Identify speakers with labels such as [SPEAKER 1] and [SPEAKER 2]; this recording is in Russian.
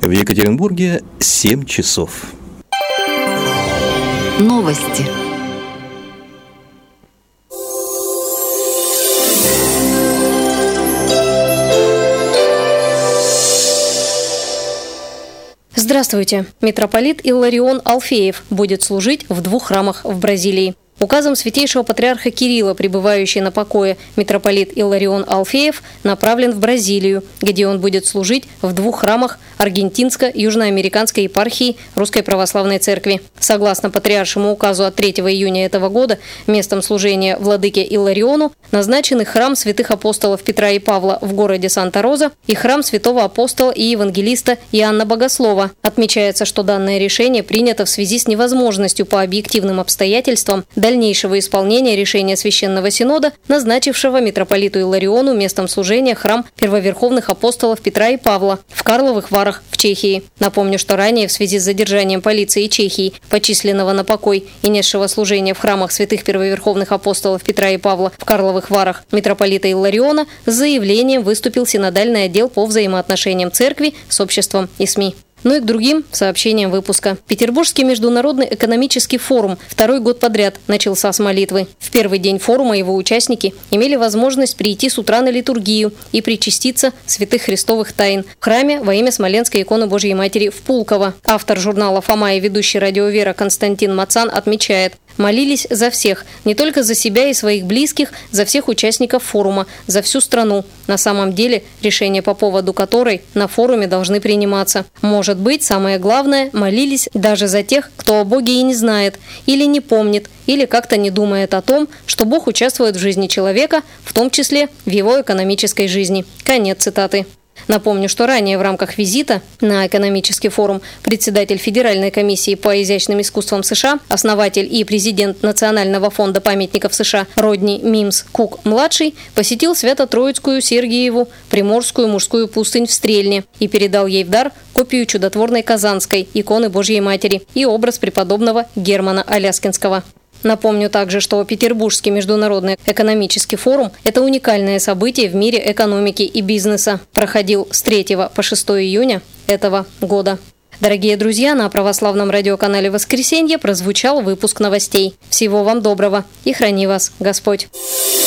[SPEAKER 1] В Екатеринбурге 7 часов.
[SPEAKER 2] Новости.
[SPEAKER 3] Здравствуйте. Митрополит Илларион Алфеев будет служить в 2 храмах в Бразилии. Указом святейшего патриарха Кирилла, пребывающий на покое митрополит Илларион Алфеев, направлен в Бразилию, где он будет служить в 2 храмах Аргентинско-Южноамериканской епархии Русской Православной Церкви. Согласно патриаршему указу от 3 июня этого года, местом служения владыке Иллариону назначены храм святых апостолов Петра и Павла в городе Санта-Роза и храм святого апостола и евангелиста Иоанна Богослова. Отмечается, что данное решение принято в связи с невозможностью по объективным обстоятельствам дальнейшего исполнения решения Священного Синода, назначившего митрополиту Иллариону местом служения храм первоверховных апостолов Петра и Павла в Карловых Варах в Чехии. Напомню, что ранее в связи с задержанием полиции Чехии, почисленного на покой и несшего служения в храмах святых первоверховных апостолов Петра и Павла в Карловых Варах митрополита Иллариона, с заявлением выступил синодальный отдел по взаимоотношениям церкви с обществом и СМИ. Ну и к другим сообщениям выпуска. Петербургский международный экономический форум 2-й год подряд начался с молитвы. В первый день форума его участники имели возможность прийти с утра на литургию и причаститься святых христовых тайн в храме во имя Смоленской иконы Божьей Матери в Пулково. Автор журнала «Фома» и ведущий радио «Вера» Константин Мацан отмечает: молились за всех, не только за себя и своих близких, за всех участников форума, за всю страну. На самом деле, решения по поводу которой на форуме должны приниматься. Может быть, самое главное, молились даже за тех, кто о Боге и не знает, или не помнит, или как-то не думает о том, что Бог участвует в жизни человека, в том числе в его экономической жизни. Конец цитаты. Напомню, что ранее в рамках визита на экономический форум председатель Федеральной комиссии по изящным искусствам США, основатель и президент Национального фонда памятников США Родни Мимс Кук-младший посетил Свято-Троицкую Сергиеву Приморскую мужскую пустынь в Стрельне и передал ей в дар копию чудотворной Казанской иконы Божьей Матери и образ преподобного Германа Аляскинского. Напомню также, что Петербургский международный экономический форум – это уникальное событие в мире экономики и бизнеса. Проходил с 3 по 6 июня этого года. Дорогие друзья, на православном радиоканале «Воскресенье» прозвучал выпуск новостей. Всего вам доброго и храни вас Господь!